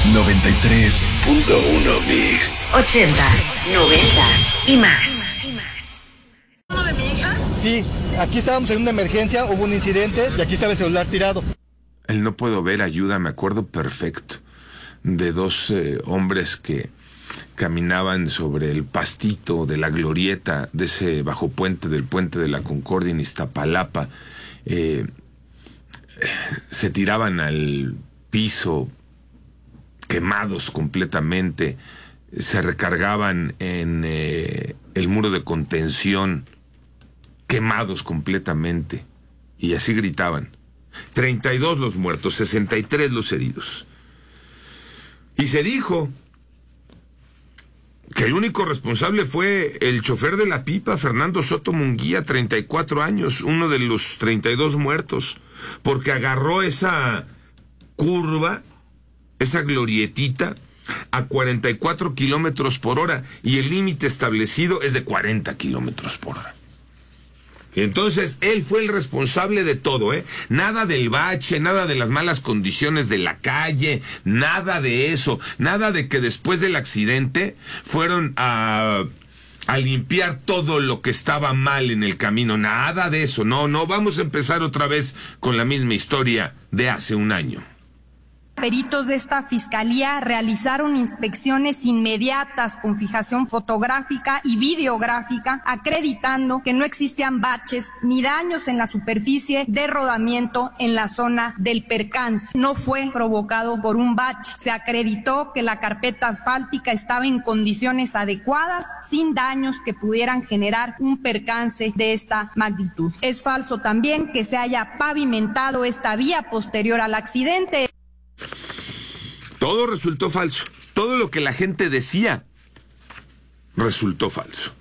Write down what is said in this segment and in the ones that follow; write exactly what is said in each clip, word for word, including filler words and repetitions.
noventa y tres punto uno Mix. Ochentas, noventas y más. ¿De mi hija? Sí, aquí estábamos en una emergencia, hubo un incidente y aquí estaba el celular tirado. El no puedo ver ayuda, me acuerdo perfecto de dos eh, hombres que caminaban sobre el pastito de la glorieta de ese bajo puente del puente de la Concordia en Iztapalapa. Eh, se tiraban al piso quemados completamente, se recargaban en eh, el muro de contención, quemados completamente, y así gritaban. treinta y dos los muertos, sesenta y tres los heridos. Y se dijo que el único responsable fue el chofer de la pipa, Fernando Soto Munguía, treinta y cuatro años, uno de los treinta y dos muertos, porque agarró esa curva, esa glorietita, a cuarenta y cuatro kilómetros por hora, y el límite establecido es de cuarenta kilómetros por hora. Entonces, él fue el responsable de todo, ¿eh? Nada del bache, nada de las malas condiciones de la calle, nada de eso, nada de que después del accidente fueron a, a limpiar todo lo que estaba mal en el camino, nada de eso, no, no, vamos a empezar otra vez con la misma historia de hace un año. Peritos de esta fiscalía realizaron inspecciones inmediatas con fijación fotográfica y videográfica, acreditando que no existían baches ni daños en la superficie de rodamiento en la zona del percance. No fue provocado por un bache. Se acreditó que la carpeta asfáltica estaba en condiciones adecuadas, sin daños que pudieran generar un percance de esta magnitud. Es falso también que se haya pavimentado esta vía posterior al accidente. Todo resultó falso. Todo lo que la gente decía resultó falso.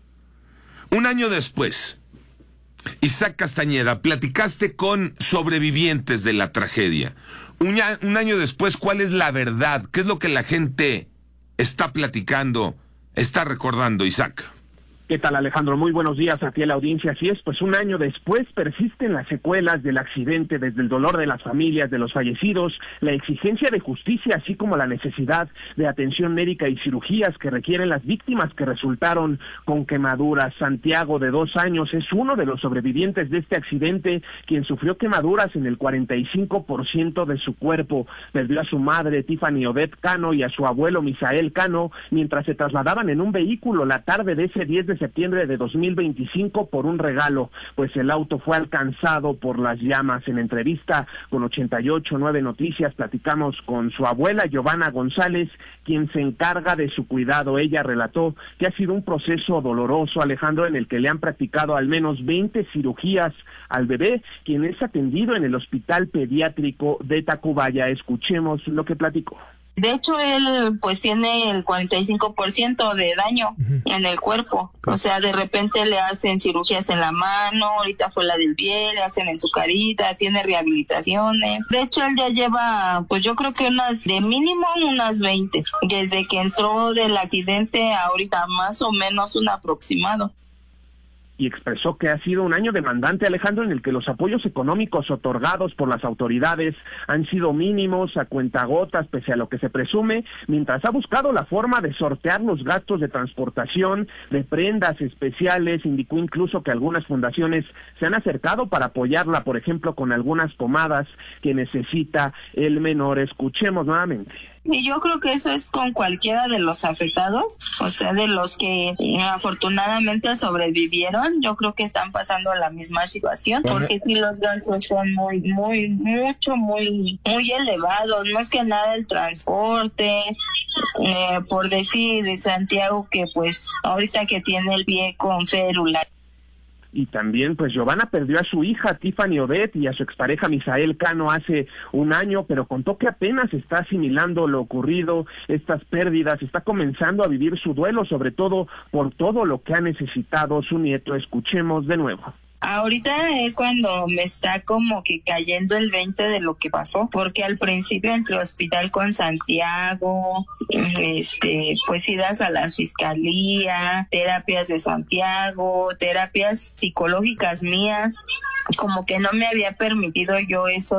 Un año después, Isaac Castañeda, platicaste con sobrevivientes de la tragedia. Un, un año después, ¿cuál es la verdad? ¿Qué es lo que la gente está platicando, está recordando, Isaac? ¿Qué tal, Alejandro? Muy buenos días a ti a la audiencia. Así es, pues un año después persisten las secuelas del accidente, desde el dolor de las familias de los fallecidos, la exigencia de justicia, así como la necesidad de atención médica y cirugías que requieren las víctimas que resultaron con quemaduras. Santiago, de dos años, es uno de los sobrevivientes de este accidente, quien sufrió quemaduras en el cuarenta y cinco por ciento de su cuerpo. Perdió a su madre, Tiffany Odette Cano, y a su abuelo, Misael Cano, mientras se trasladaban en un vehículo la tarde de ese diez de septiembre de dos mil veinticinco por un regalo, pues el auto fue alcanzado por las llamas. En entrevista con ochenta y ocho nueve Noticias platicamos con su abuela, Giovanna González, quien se encarga de su cuidado. Ella relató que ha sido un proceso doloroso, Alejandro, en el que le han practicado al menos veinte cirugías al bebé, quien es atendido en el Hospital Pediátrico de Tacubaya. Escuchemos lo que platicó. De hecho, él pues tiene el cuarenta y cinco por ciento de daño uh-huh. en el cuerpo. O sea, de repente le hacen cirugías en la mano, ahorita fue la del pie, le hacen en su carita, tiene rehabilitaciones. De hecho, él ya lleva, pues yo creo que unas, de mínimo unas veinte. Desde que entró del accidente, ahorita más o menos un aproximado. Y expresó que ha sido un año demandante, Alejandro, en el que los apoyos económicos otorgados por las autoridades han sido mínimos, a cuentagotas, pese a lo que se presume, mientras ha buscado la forma de sortear los gastos de transportación, de prendas especiales. Indicó incluso que algunas fundaciones se han acercado para apoyarla, por ejemplo, con algunas pomadas que necesita el menor. Escuchemos nuevamente. Y yo creo que eso es con cualquiera de los afectados, o sea, de los que afortunadamente sobrevivieron, yo creo que están pasando la misma situación, porque si los gastos son muy, muy, mucho, muy, muy elevados, más que nada el transporte, eh, por decir Santiago que pues ahorita que tiene el pie con férula. Y también, pues, Giovanna perdió a su hija, Tiffany Odette, y a su expareja, Misael Cano, hace un año, pero contó que apenas está asimilando lo ocurrido, estas pérdidas, está comenzando a vivir su duelo, sobre todo por todo lo que ha necesitado su nieto. Escuchemos de nuevo. Ahorita es cuando me está como que cayendo el veinte de lo que pasó, porque al principio entre hospital con Santiago, este, pues idas a la fiscalía, terapias de Santiago, terapias psicológicas mías, como que no me había permitido yo eso